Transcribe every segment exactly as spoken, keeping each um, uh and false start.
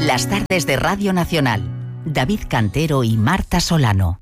Las tardes de Radio Nacional. David Cantero y Marta Solano.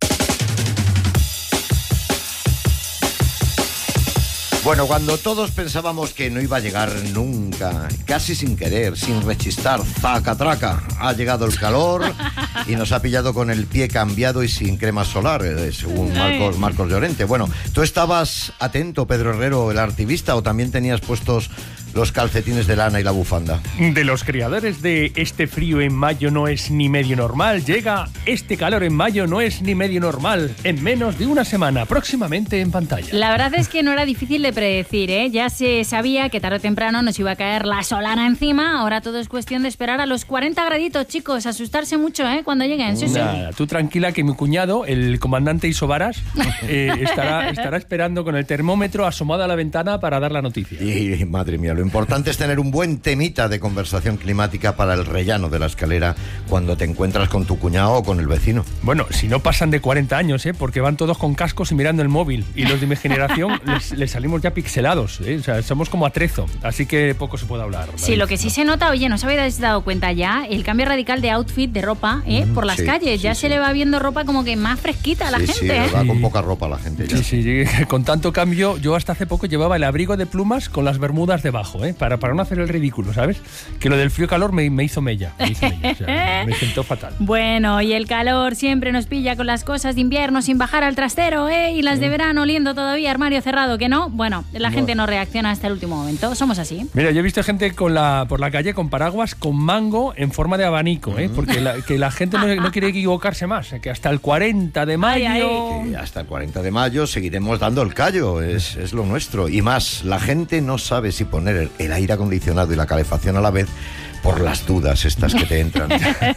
Bueno, cuando todos pensábamos que no iba a llegar nunca, casi sin querer, sin rechistar, zaca traca, ha llegado el calor y nos ha pillado con el pie cambiado y sin crema solar, según Marcos, Marcos Llorente. Bueno, ¿tú estabas atento, Pedro Herrero, el artivista, o también tenías puestos los calcetines de lana y la bufanda? De los creadores de Este frío en mayo no es ni medio normal, llega Este calor en mayo no es ni medio normal, en menos de una semana, próximamente en pantalla. La verdad es que no era difícil de predecir, ¿eh? Ya se sabía que tarde o temprano nos iba a caer la solana encima, ahora todo es cuestión de esperar a los cuarenta graditos, chicos, asustarse mucho, ¿eh? Cuando lleguen, sí, Nada, sí. Tú tranquila que mi cuñado, el comandante Isobaras, eh, estará, estará esperando con el termómetro asomado a la ventana para dar la noticia. Y, madre mía, lo importante es tener un buen temita de conversación climática para el rellano de la escalera cuando te encuentras con tu cuñado o con el vecino. Bueno, si no pasan de cuarenta años, ¿eh? Porque van todos con cascos y mirando el móvil, y los de mi generación les, les salimos ya pixelados, ¿eh? O sea, somos como atrezo, así que poco se puede hablar. Sí, lo que sí se nota, oye, ¿no os habéis dado cuenta ya? El cambio radical de outfit, de ropa, ¿eh? Por las sí, calles, sí, ya sí. se le va viendo ropa como que más fresquita a la sí, gente, sí, ¿eh? va con Sí. poca ropa la gente ya. Sí, sí, sí, con tanto cambio, yo hasta hace poco llevaba el abrigo de plumas con las bermudas debajo, ¿eh? Para, para no hacer el ridículo, ¿sabes? Que lo del frío-calor me, me hizo mella, me hizo mella, o sea, me sentó fatal. Bueno, y el calor siempre nos pilla con las cosas de invierno sin bajar al trastero, ¿eh? Y las de verano oliendo todavía armario cerrado, ¿que no? Bueno, la gente no reacciona hasta el último momento, somos así. Mira, yo he visto gente con la, por la calle con paraguas con mango en forma de abanico, ¿eh? Porque la, que la gente no, no quiere equivocarse más, que hasta el cuarenta de mayo... Ay, ay. Que hasta el cuarenta de mayo seguiremos dando el callo, es, es lo nuestro. Y más, la gente no sabe si poner el, el aire acondicionado y la calefacción a la vez por las dudas estas que te entran.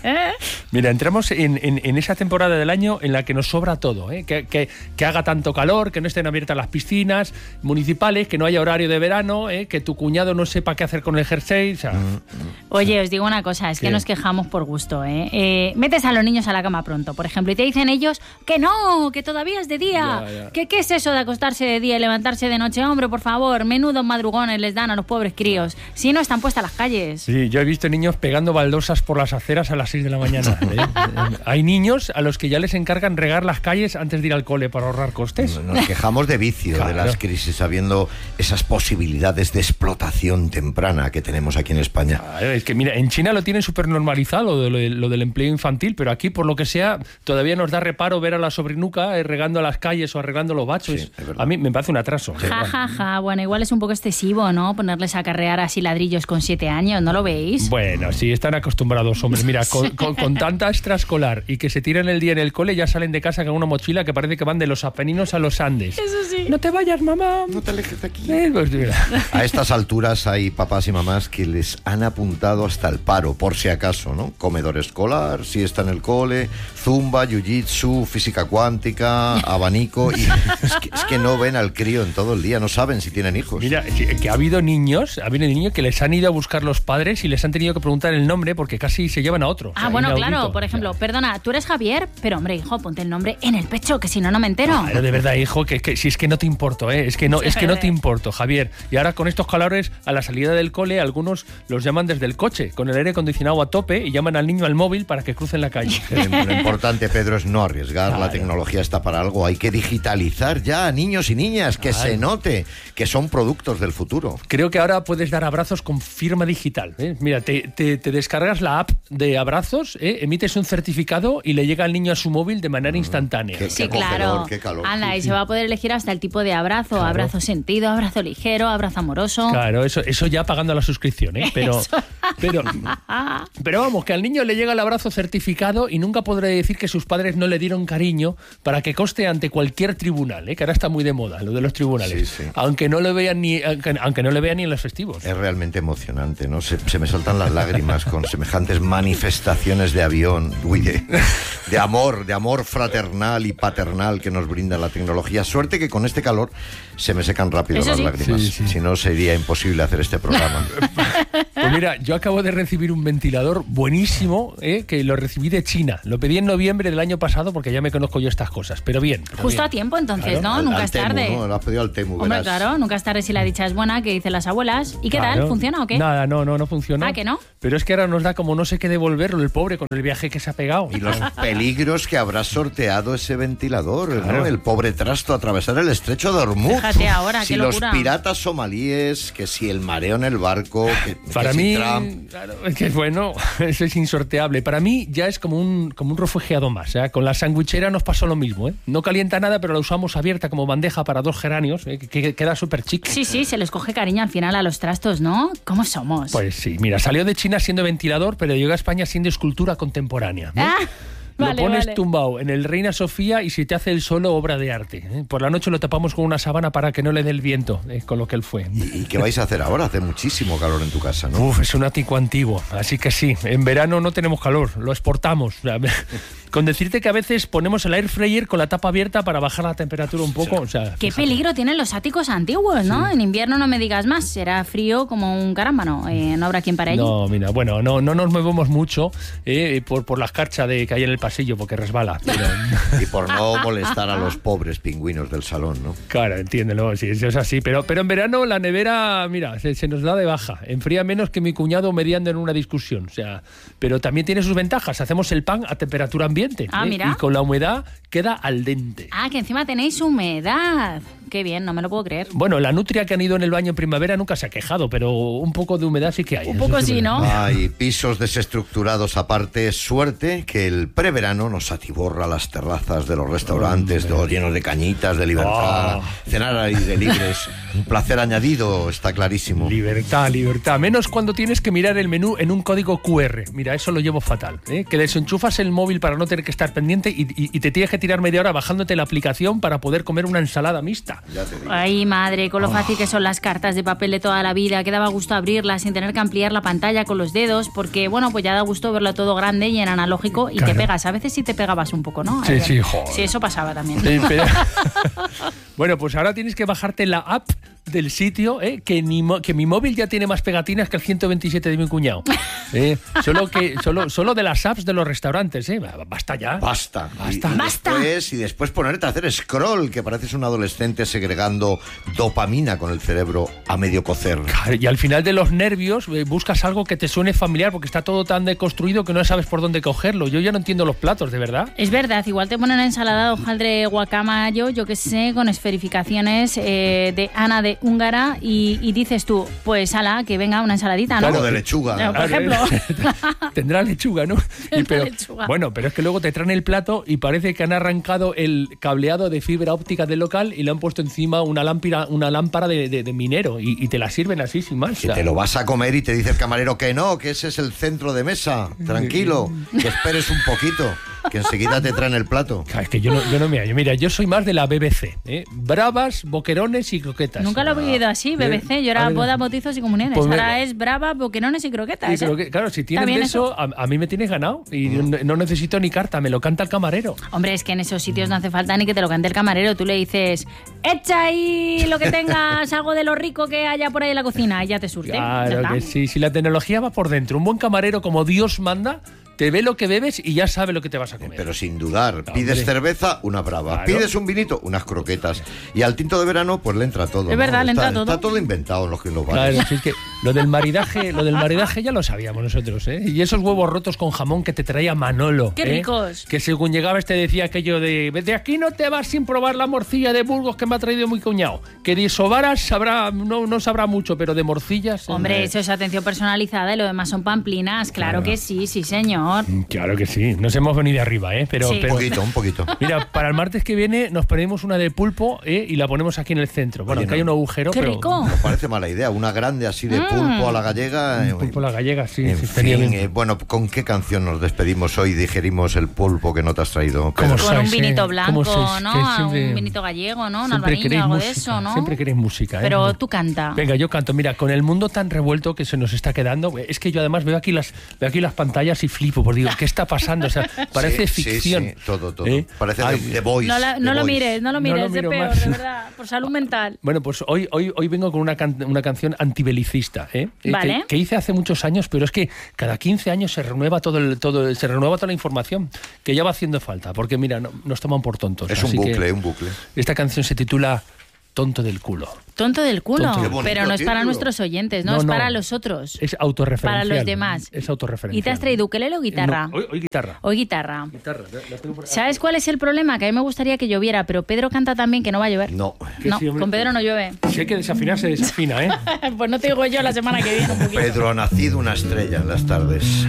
Mira, entramos en, en, en esa temporada del año en la que nos sobra todo, ¿eh? que, que, que haga tanto calor, que no estén abiertas las piscinas municipales, que no haya horario de verano, ¿eh? Que tu cuñado no sepa qué hacer con el jersey. O sea, mm. Oye, os digo una cosa, es ¿Qué? que nos quejamos por gusto, ¿eh? Eh, Metes a los niños a la cama pronto, por ejemplo, y te dicen ellos que no, que todavía es de día, Ya, ya. que qué es eso de acostarse de día y levantarse de noche, hombre, por favor, menudos madrugones les dan a los pobres críos, si no están puestas las calles. Sí, yo he visto niños pegando baldosas por las aceras a las seis de la mañana. ¿eh? Eh, Hay niños a los que ya les encargan regar las calles antes de ir al cole para ahorrar costes. Nos quejamos de vicio, Claro. de las crisis, sabiendo esas posibilidades de explotación temprana que tenemos aquí en España. Claro, es que mira, en China lo tienen súper normalizado lo, de- lo del empleo infantil, pero aquí, por lo que sea, todavía nos da reparo ver a la sobrinuca eh, regando las calles o arreglando los bachos. Sí, es verdad. A mí me parece un atraso. Ja, ja, ja, bueno, igual es un poco excesivo, ¿no? Ponerles a carrear así ladrillos con siete años, ¿no lo veis? Bueno, sí, están acostumbrados, hombres. Mira, con, con- con tanta extraescolar y que se tiran el día en el cole, ya salen de casa con una mochila que parece que van de los Apeninos a los Andes. Eso sí. No te vayas, mamá. No te alejes de aquí. Eh, pues mira. A estas alturas hay papás y mamás que les han apuntado hasta el paro, por si acaso, ¿no? Comedor escolar, siesta en el cole, zumba, jiu-jitsu, física cuántica, abanico... Y es, que, es que no ven al crío en todo el día, no saben si tienen hijos. Mira, que, que ha habido niños, ha habido niños que les han ido a buscar los padres y les han tenido que preguntar el nombre porque casi se llevan a otro. O Ah, sea, bueno, inaudito. claro, por ejemplo, O sea, perdona, tú eres Javier, pero hombre, hijo, ponte el nombre en el pecho, que si no, no me entero. Claro, de verdad, hijo, que, que si es que no te importo, ¿eh? Es que no, es que no te importo, Javier. Y ahora con estos calores, a la salida del cole, algunos los llaman desde el coche, con el aire acondicionado a tope, y llaman al niño al móvil para que crucen la calle. Eh, Lo importante, Pedro, es no arriesgar. La Claro. tecnología está para algo. Hay que digitalizar ya a niños y niñas, que Claro. se note que son productos del futuro. Creo que ahora puedes dar abrazos con firma digital, ¿eh? Mira, te, te- te descargas la app de abrazos, ¿eh? Emites un certificado y le llega al niño a su móvil de manera instantánea. Qué- Sí, acogedor, claro. qué calor. Anda, Sí, y sí. se va a poder elegir hasta el tipo de abrazo, Claro. abrazo sentido, abrazo ligero, abrazo amoroso. Claro, eso, eso ya pagando la suscripción, ¿eh? Pero, pero, pero vamos, que al niño le llega el abrazo certificado y nunca podrá decir que sus padres no le dieron cariño para que conste ante cualquier tribunal, ¿eh? Que ahora está muy de moda lo de los tribunales, Sí, sí. aunque no le vean ni aunque, aunque no le vean ni en los festivos. Es realmente emocionante, ¿no? Se, se me saltan las lágrimas con semejantes manifestaciones de avión, uy, de, de amor, de amor fraternal y paternal que nos brinda la tecnología. Suerte que con este calor se me secan rápido Eso las sí. lágrimas. Sí, sí. Si no, sería imposible hacer este programa. Pues mira, yo acabo de recibir un ventilador buenísimo, ¿eh? Que lo recibí de China. Lo pedí en noviembre del año pasado porque ya me conozco yo estas cosas, pero bien. Pero Justo bien. a tiempo entonces, Claro. ¿no? Al- Nunca al es Temu, tarde. ¿no? Lo has pedido al Temu, Hombre, verás. claro, nunca es tarde si la dicha es buena, que dicen las abuelas. ¿Y qué Claro. tal? ¿Funciona o qué? Nada, no, no, no funciona. Ah, ¿que no? Pero es que ahora nos da como no sé qué devolverlo, el pobre, con el viaje que se ha pegado. Y los peligros que habrá sorteado ese ventilador, Claro. ¿no? El pobre trasto atravesar el estrecho de Hormuz. Fíjate ahora, si qué los locura. piratas somalíes, que si el mareo en el barco, que, Para que si mí, Trump. claro, es que bueno, eso es insorteable. Para mí ya es como un, como un refugiado más. ¿eh? Con la sandwichera nos pasó lo mismo. ¿eh? No calienta nada, pero la usamos abierta como bandeja para dos geranios, ¿eh? que, que queda súper chic. Sí, sí, se les coge cariño al final a los trastos, ¿no? ¿Cómo somos? Pues sí, mira, salió de China siendo ventilador, pero llegó a España siendo escultura contemporánea. ¿no? Ah, Lo vale, pones vale. tumbado en el Reina Sofía y si te hace el solo, obra de arte. ¿eh? Por la noche lo tapamos con una sábana para que no le dé el viento, ¿eh? con lo que él fue. ¿Y, y qué vais a hacer ahora? Hace muchísimo calor en tu casa, ¿no? Uf, es un ático antiguo, así que sí, en verano no tenemos calor, lo exportamos. O sea, con decirte que a veces ponemos el air fryer con la tapa abierta para bajar la temperatura un poco, o sea... Qué fíjate. peligro tienen los áticos antiguos, ¿no? En invierno no me digas más, será frío como un carámbano, eh, no habrá quien para ello. No, mira, bueno, no, no nos movemos mucho eh, por, por la escarcha de, que hay en el pasillo, porque resbala. Pero, Y por no molestar a los pobres pingüinos del salón, ¿no? claro, entiéndelo, sí, eso es así. Pero, pero en verano la nevera, mira, se, se nos da de baja. Enfría menos que mi cuñado mediando en una discusión. O sea, pero también tiene sus ventajas. Hacemos el pan a temperatura ambiente. Ah, ¿eh? mira. Y con la humedad queda al dente. Ah, que encima tenéis humedad. Qué bien, no me lo puedo creer. Bueno, la nutria que han ido en el baño en primavera nunca se ha quejado, pero un poco de humedad sí que hay. Un eso poco sí sí, es verdad. ¿no? Hay pisos desestructurados aparte. Suerte que el preverano nos atiborra las terrazas de los restaurantes, todos llenos de cañitas, de libertad. Oh. Cenar al aire libre es un placer añadido, está clarísimo. Libertad, libertad. Menos cuando tienes que mirar el menú en un código cu erre. Mira, eso lo llevo fatal. ¿eh? Que desenchufas el móvil para no tener que estar pendiente y, y- y te tienes que tirar media hora bajándote la aplicación para poder comer una ensalada mixta. Ya te digo. Ay, madre, con lo fácil que son las cartas de papel de toda la vida, que daba gusto abrirlas sin tener que ampliar la pantalla con los dedos, porque, bueno, pues ya da gusto verlo todo grande y en analógico y Claro. te pegas. A veces sí te pegabas un poco, ¿no? Sí, Ay, sí, joder. Sí, eso pasaba también. Eh, pero- bueno, pues ahora tienes que bajarte la app del sitio, ¿eh? que, ni mo- que mi móvil ya tiene más pegatinas que el ciento veintisiete de mi cuñado. ¿eh? Solo, que, solo, solo de las apps de los restaurantes. ¿eh? Basta ya. Basta. Basta. Y, y Basta. Después, y después ponerte a hacer scroll, que pareces un adolescente segregando dopamina con el cerebro a medio cocer. Claro, y al final de los nervios eh, buscas algo que te suene familiar porque está todo tan deconstruido que no sabes por dónde cogerlo. Yo ya no entiendo los platos, de verdad. Es verdad, igual te ponen una ensalada de hojaldre guacamayo, yo qué sé, con esferificaciones eh, de Ana de Húngara y, y dices tú, pues ala, que venga una ensaladita, ¿no? Claro, de lechuga. No, por ejemplo. Tendrá lechuga, ¿no? Y Tendrá pero, lechuga. Bueno, pero es que luego te traen el plato y parece que han arrancado el cableado de fibra óptica del local y le han puesto encima una lámpara, una lámpara de, de- de minero y, y te la sirven así sin más. Que o sea. te lo vas a comer y te dice el camarero que no, que ese es el centro de mesa. Tranquilo, que esperes un poquito, que enseguida te traen el plato. Claro, es que yo no, yo no me hallo. Mira, yo soy más de la B B C. ¿eh? Bravas, boquerones y croquetas. Nunca lo he vivido así, B B C. Yo A era ver. boda, bautizos y comuniones. Pues Ahora venga. es brava, boquerones y croquetas. Y ¿eh? creo que, claro, si tienes bien de eso? eso, a, a mí me tienes ganado. Y no, no necesito ni carta, me lo canta el camarero. Hombre, es que en esos sitios no hace falta ni que te lo cante el camarero. Tú le dices, echa ahí lo que tengas, algo de lo rico que haya por ahí en la cocina y ya te surte. Ya Claro está. que sí, si la tecnología va por dentro, un buen camarero como Dios manda, te ve lo que bebes y ya sabe lo que te vas a comer. Pero sin dudar, No, pides hombre. cerveza, una brava. Claro. Pides un vinito, unas croquetas. Y al tinto de verano, pues le entra todo. Es verdad, ¿no? le entra está, todo. Está todo inventado en los que los bares. Claro, si es que lo del maridaje, lo del maridaje ya lo sabíamos nosotros, ¿eh? Y esos huevos rotos con jamón que te traía Manolo. ¡Qué ¿eh? ricos! Que según llegabas te decía aquello de de aquí no te vas sin probar la morcilla de Burgos que me ha traído muy cuñado. Que de sobaras sabrá, no, no sabrá mucho, pero de morcillas. Hombre, eh, eso es atención personalizada y lo demás son pamplinas. Claro, Claro. que sí, sí, señor. Claro que sí, nos hemos venido arriba, ¿eh? Pero, Sí. Un pero poquito, un poquito. mira, para el martes que viene nos pedimos una de pulpo, ¿eh? Y la ponemos aquí en el centro. Bueno, Oye, aunque hay un no. agujero, ¡Qué pero rico! No parece mala idea. Una grande así de pulpo a la gallega. eh, pulpo a la gallega, sí, En sí, estaría fin, bien. eh, bueno, ¿con qué canción nos despedimos hoy? Digerimos el pulpo que no te has traído, ¿Cómo Pedro. Con un sois, vinito eh? blanco, ¿Cómo sois? ¿no? Que A siempre- un vinito gallego, ¿no? Un Siempre albariño, queréis algo de música, eso, ¿no? Siempre queréis música, ¿eh? Pero tú canta. Venga, yo canto. Mira, con el mundo tan revuelto que se nos está quedando, es que yo además veo aquí las, veo aquí las pantallas y flipo. tipo, por digo, ¿qué está pasando? O sea, parece Sí, sí, ficción. sí, todo, todo. ¿Eh? Parece Ay, The, The Voice. No, la- The no lo Voice. mires, no lo mires, lo es de miro peor, más. de verdad, por salud mental. Bueno, pues hoy, hoy, hoy vengo con una, can- una canción antibelicista, ¿eh? Eh, Vale. Que, que hice hace muchos años, pero es que cada quince años se renueva todo el, todo, se renueva toda la información, que ya va haciendo falta, porque mira, no- nos toman por tontos. Es un así que bucle, un bucle. esta canción se titula Tonto del culo. Tonto del culo, Tonto del culo. pero no es para Título. nuestros oyentes, no, No, es no. para los otros, Es autorreferencial. para los demás. Es autorreferencial. ¿Y te has traído ukelele o guitarra? No, hoy, hoy guitarra. Hoy guitarra. Guitarra, la tengo por- ¿Sabes cuál es el problema? Que a mí me gustaría que lloviera, pero Pedro canta también que no va a llover. No. Que No, sí, hombre. con Pedro no llueve. Si hay que desafinar, se desafina, ¿eh? Pues no te digo yo la semana que viene un poquito. Pedro ha nacido una estrella en las tardes.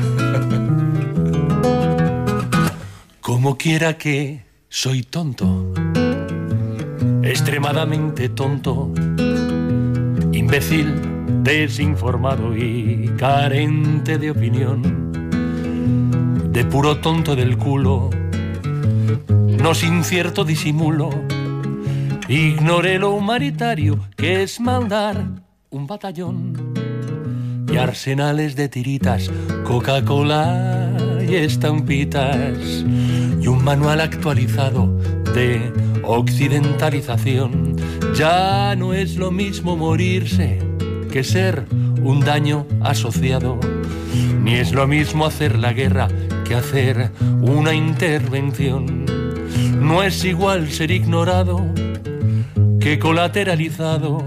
Como quiera que soy tonto, extremadamente tonto, imbécil, desinformado y carente de opinión, de puro tonto del culo, no sin cierto disimulo, ignoré lo humanitario que es mandar un batallón y arsenales de tiritas, Coca-Cola y estampitas y un manual actualizado de occidentalización. Ya no es lo mismo morirse que ser un daño asociado, ni es lo mismo hacer la guerra que hacer una intervención. No es igual ser ignorado que colateralizado.